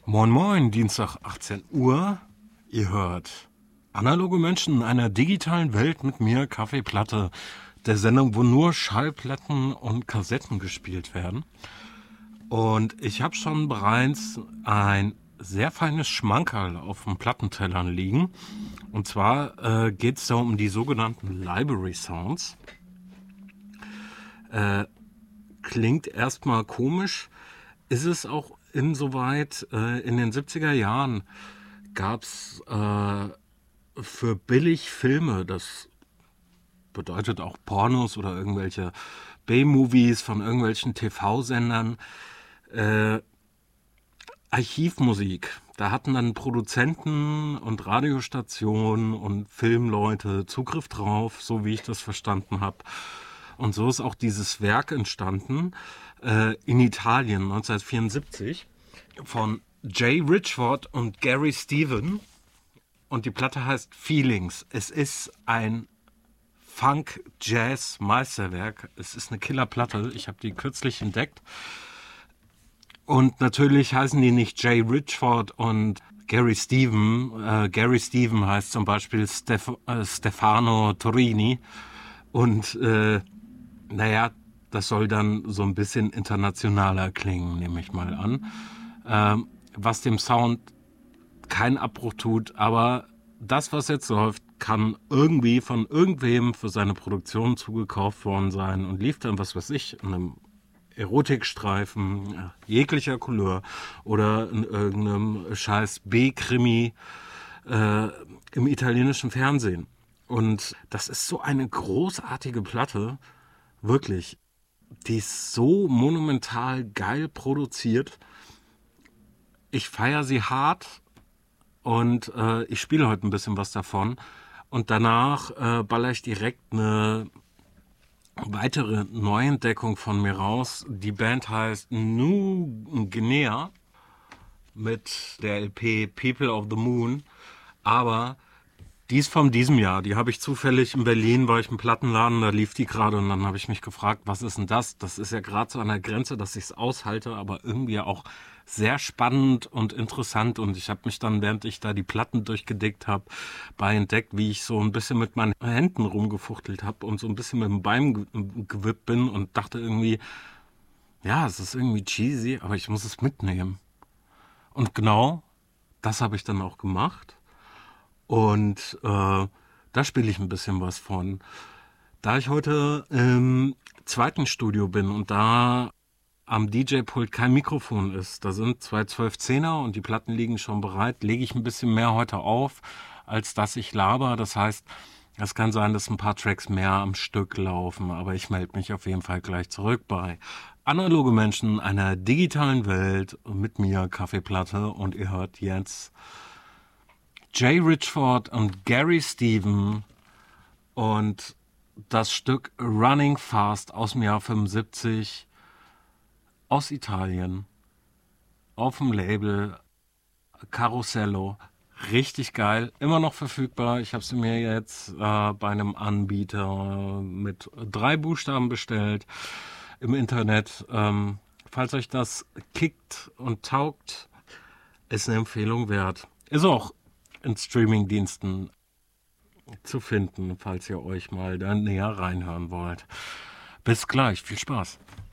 Moin Moin, Dienstag 18 Uhr. Ihr hört Analoge Menschen in einer digitalen Welt mit mir, Kaffeeplatte, der Sendung, wo nur Schallplatten und Kassetten gespielt werden. Und ich habe schon bereits ein sehr feines Schmankerl auf dem Plattentellern liegen. Und zwar geht es da um die sogenannten Library Sounds. Klingt erstmal komisch, ist es auch insoweit. In den 70er Jahren gab es für billig Filme, das bedeutet auch Pornos oder irgendwelche B-Movies von irgendwelchen TV-Sendern, Archivmusik. Da hatten dann Produzenten und Radiostationen und Filmleute Zugriff drauf, so wie ich das verstanden habe. Und so ist auch dieses Werk entstanden in Italien 1974 von Jay Richford und Gary Steven. Und die Platte heißt Feelings. Es ist ein Funk-Jazz-Meisterwerk. Es ist eine Killerplatte. Ich habe die kürzlich entdeckt. Und natürlich heißen die nicht Jay Richford und Gary Steven. Gary Steven heißt zum Beispiel Stefano Torini. Und das soll dann so ein bisschen internationaler klingen, nehme ich mal an. Was dem Sound keinen Abbruch tut, aber das, was jetzt läuft, kann irgendwie von irgendwem für seine Produktion zugekauft worden sein und lief dann, was weiß ich, in einem Erotikstreifen jeglicher Couleur oder in irgendeinem scheiß B-Krimi im italienischen Fernsehen. Und das ist so eine großartige Platte, wirklich. Die ist so monumental geil produziert. Ich feiere sie hart und ich spiele heute ein bisschen was davon. Und danach baller ich direkt eine weitere Neuentdeckung von mir raus. Die Band heißt New Guinea mit der LP People of the Moon. Aber die ist von diesem Jahr. Die habe ich zufällig in Berlin, war ich im Plattenladen, da lief die gerade und dann habe ich mich gefragt, was ist denn das? Das ist ja gerade so an der Grenze, dass ich es aushalte, aber irgendwie auch sehr spannend und interessant. Und ich habe mich dann, während ich da die Platten durchgedickt habe, bei entdeckt, wie ich so ein bisschen mit meinen Händen rumgefuchtelt habe und so ein bisschen mit dem Bein gewippt bin und dachte irgendwie, ja, es ist irgendwie cheesy, aber ich muss es mitnehmen. Und genau das habe ich dann auch gemacht. Und da spiele ich ein bisschen was von. Da ich heute im zweiten Studio bin und da am DJ-Pult kein Mikrofon ist, da sind zwei 12-10er und die Platten liegen schon bereit, lege ich ein bisschen mehr heute auf, als dass ich laber. Das heißt, es kann sein, dass ein paar Tracks mehr am Stück laufen, aber ich melde mich auf jeden Fall gleich zurück bei Analoge Menschen einer digitalen Welt mit mir, Kaffeeplatte, und ihr hört jetzt Jay Richford und Gary Steven und das Stück Running Fast aus dem Jahr 75 aus Italien auf dem Label Carosello. Richtig geil, immer noch verfügbar. Ich habe sie mir jetzt bei einem Anbieter mit 3 Buchstaben bestellt im Internet. Falls euch das kickt und taugt, ist eine Empfehlung wert. Ist auch in Streamingdiensten zu finden, falls ihr euch mal da näher reinhören wollt. Bis gleich, viel Spaß.